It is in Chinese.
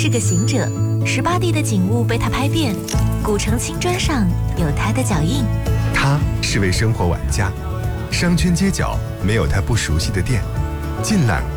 是个行者，18地的景物被他拍遍，古城青砖上有他的脚印。 他是位生活玩家，商圈街角没有他不熟悉的店，近览